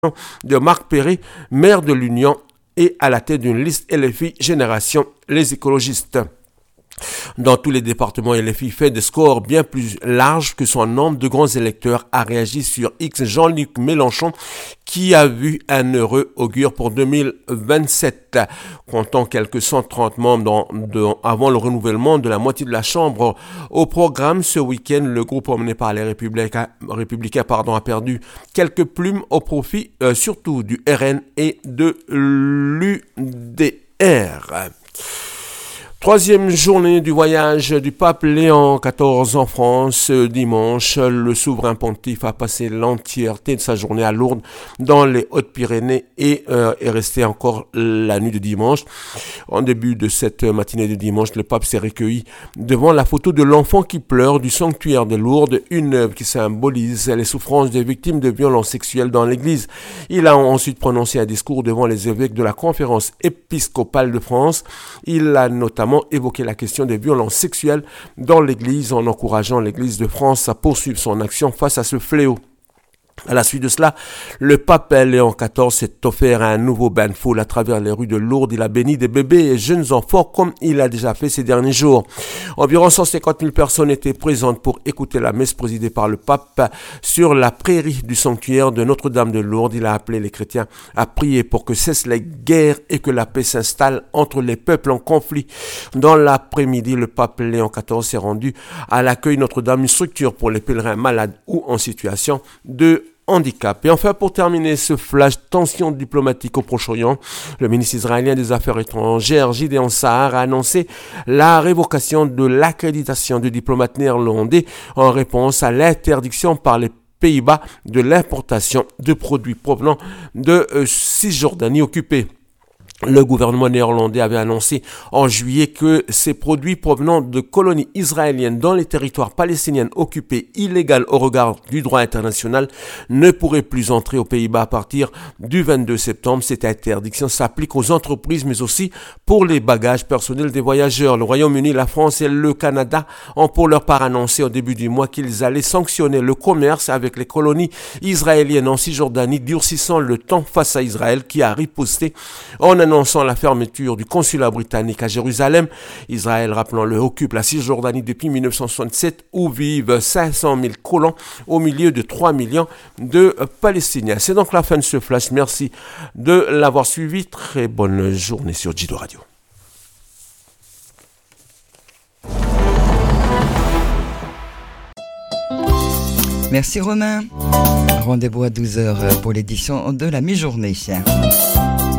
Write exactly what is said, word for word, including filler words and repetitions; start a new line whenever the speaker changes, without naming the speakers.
de Marc Perret, maire de l'Union et à la tête d'une liste L F I Génération les écologistes. Dans tous les départements, L F I fait des scores bien plus larges que son nombre de grands électeurs, a réagi sur X Jean-Luc Mélenchon, qui a vu un heureux augure pour deux mille vingt-sept. Comptant quelques cent trente membres dans, de, avant le renouvellement de la moitié de la Chambre. Au programme, ce week-end, le groupe emmené par les Républicains, républicains pardon, a perdu quelques plumes au profit euh, surtout du R N et de l'U D R. Troisième journée du voyage du pape Léon quatorze en France. Dimanche, le souverain pontife a passé l'entièreté de sa journée à Lourdes, dans les Hautes-Pyrénées, et euh, est resté encore la nuit de dimanche. En début de cette matinée de dimanche, le pape s'est recueilli devant la photo de l'enfant qui pleure du sanctuaire de Lourdes, une œuvre qui symbolise les souffrances des victimes de violences sexuelles dans l'Église. Il a ensuite prononcé un discours devant les évêques de la Conférence épiscopale de France. Il a notamment évoquer la question des violences sexuelles dans l'Église, en encourageant l'Église de France à poursuivre son action face à ce fléau. À la suite de cela, le pape Léon quatorze s'est offert un nouveau bain de foule à travers les rues de Lourdes. Il a béni des bébés et jeunes enfants comme il a déjà fait ces derniers jours. Environ cent cinquante mille personnes étaient présentes pour écouter la messe présidée par le pape sur la prairie du sanctuaire de Notre-Dame de Lourdes. Il a appelé les chrétiens à prier pour que cessent les guerres et que la paix s'installe entre les peuples en conflit. Dans l'après-midi, le pape Léon quatorze s'est rendu à l'accueil Notre-Dame, une structure pour les pèlerins malades ou en situation de handicap. Et enfin, pour terminer ce flash, tension diplomatique au Proche-Orient, le ministre israélien des Affaires étrangères, Gideon Sa'ar, a annoncé la révocation de l'accréditation du diplomate néerlandais en réponse à l'interdiction par les Pays-Bas de l'importation de produits provenant de euh, Cisjordanie occupée. Le gouvernement néerlandais avait annoncé en juillet que ces produits provenant de colonies israéliennes dans les territoires palestiniens occupés illégaux au regard du droit international ne pourraient plus entrer aux Pays-Bas à partir du vingt-deux septembre. Cette interdiction s'applique aux entreprises mais aussi pour les bagages personnels des voyageurs. Le Royaume-Uni, la France et le Canada ont pour leur part annoncé au début du mois qu'ils allaient sanctionner le commerce avec les colonies israéliennes en Cisjordanie, durcissant le temps face à Israël qui a riposté en annonçant la fermeture du consulat britannique à Jérusalem. Israël, rappelons-le, occupe la Cisjordanie depuis mille neuf cent soixante-sept où vivent cinq cent mille colons au milieu de trois millions de Palestiniens. C'est donc la fin de ce flash. Merci de l'avoir suivi. Très bonne journée sur Jido Radio.
Merci Romain. Rendez-vous à douze heures pour l'édition de la mi-journée.